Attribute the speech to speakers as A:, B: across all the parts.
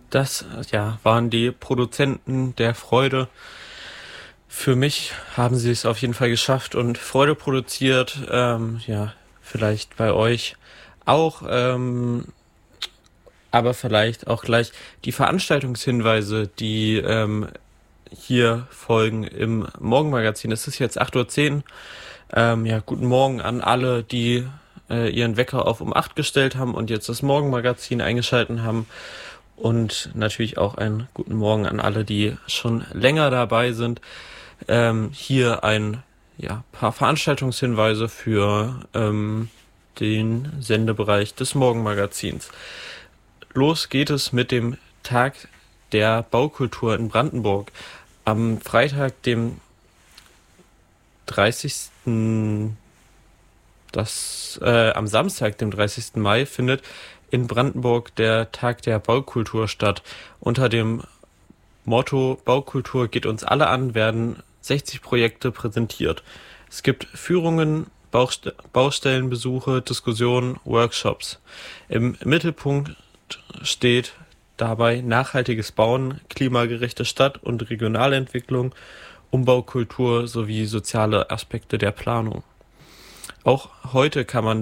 A: Das, ja, waren die Produzenten der Freude. Für mich haben sie es auf jeden Fall geschafft und Freude produziert. Ja, vielleicht bei euch auch, aber vielleicht auch gleich die Veranstaltungshinweise, die hier folgen im Morgenmagazin. Es ist jetzt 8:10 Uhr. Ja, guten Morgen an alle, die ihren Wecker auf um 8 gestellt haben und jetzt das Morgenmagazin eingeschalten haben. Und natürlich auch einen guten Morgen an alle, die schon länger dabei sind. Hier ein paar Veranstaltungshinweise für den Sendebereich des Morgenmagazins. Los geht es mit dem Tag der Baukultur in Brandenburg. Am Freitag, dem 30. Am Samstag, dem 30. Mai, findet in Brandenburg der Tag der Baukultur statt. Unter dem Motto Baukultur geht uns alle an, werden 60 Projekte präsentiert. Es gibt Führungen, Baustellenbesuche, Diskussionen, Workshops. Im Mittelpunkt steht dabei nachhaltiges Bauen, klimagerechte Stadt- und Regionalentwicklung, Umbaukultur sowie soziale Aspekte der Planung. Auch heute kann man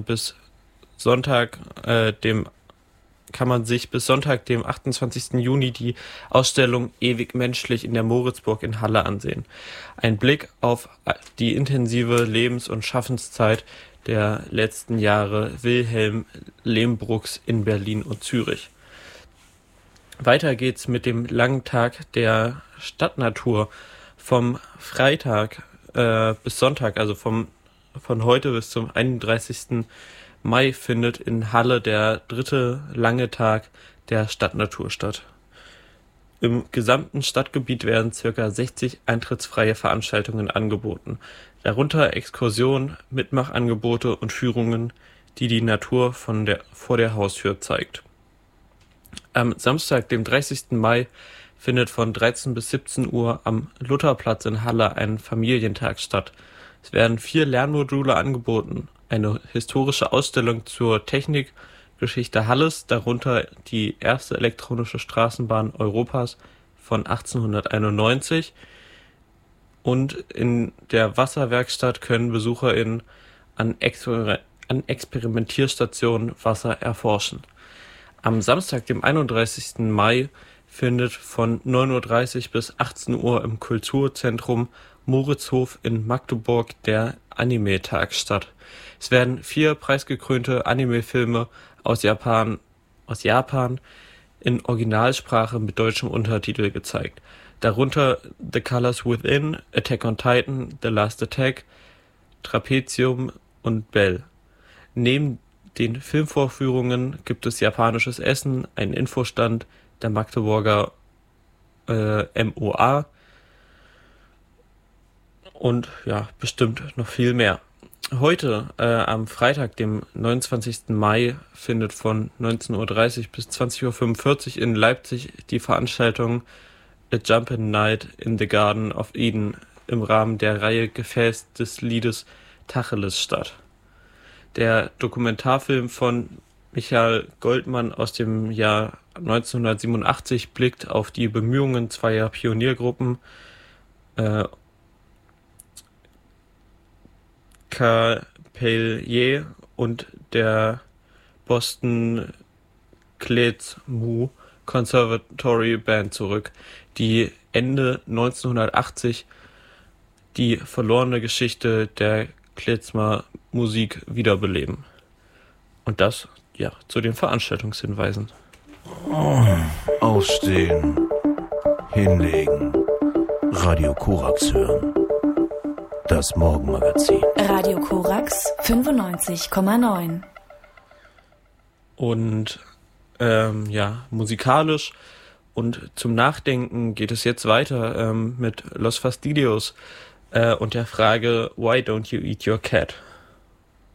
A: sich bis Sonntag, dem 28. Juni, die Ausstellung Ewig menschlich in der Moritzburg in Halle ansehen. Ein Blick auf die intensive Lebens- und Schaffenszeit der letzten Jahre Wilhelm Lehmbrucks in Berlin und Zürich. Weiter geht's mit dem langen Tag der Stadtnatur vom Freitag bis Sonntag, also von heute bis zum 31. Mai findet in Halle der 3. lange Tag der Stadtnatur statt. Im gesamten Stadtgebiet werden ca. 60 eintrittsfreie Veranstaltungen angeboten, darunter Exkursionen, Mitmachangebote und Führungen, die die Natur vor der Haustür zeigt. Am Samstag, dem 30. Mai, findet von 13 bis 17 Uhr am Lutherplatz in Halle ein Familientag statt. Es werden 4 Lernmodule angeboten, eine historische Ausstellung zur Technikgeschichte Halles, darunter die erste elektronische Straßenbahn Europas von 1891, und in der Wasserwerkstatt können BesucherInnen an Experimentierstationen Wasser erforschen. Am Samstag, dem 31. Mai, findet von 9:30 Uhr bis 18 Uhr im Kulturzentrum Moritzhof in Magdeburg der Anime-Tag statt. Es werden 4 preisgekrönte Anime-Filme aus Japan in Originalsprache mit deutschem Untertitel gezeigt. Darunter The Colors Within, Attack on Titan, The Last Attack, Trapezium und Bell. Neben den Filmvorführungen gibt es japanisches Essen, einen Infostand der Magdeburger MOA und ja, bestimmt noch viel mehr. Heute, am Freitag, dem 29. Mai, findet von 19:30 Uhr bis 20:45 Uhr in Leipzig die Veranstaltung A Jumpin' Night in the Garden of Eden im Rahmen der Reihe Gefäß des Liedes Tacheles statt. Der Dokumentarfilm von Michael Goldmann aus dem Jahr 1987 blickt auf die Bemühungen zweier Pioniergruppen, Carpelier und der Boston Klezmu Conservatory Band zurück, die Ende 1980 die verlorene Geschichte der Klezmer Musik wiederbeleben. Und das, ja, zu den Veranstaltungshinweisen.
B: Aufstehen, hinlegen, Radio Korax hören. Das Morgenmagazin.
C: Radio Korax 95,9.
A: Und musikalisch und zum Nachdenken geht es jetzt weiter mit Los Fastidios und der Frage Why don't you eat your cat?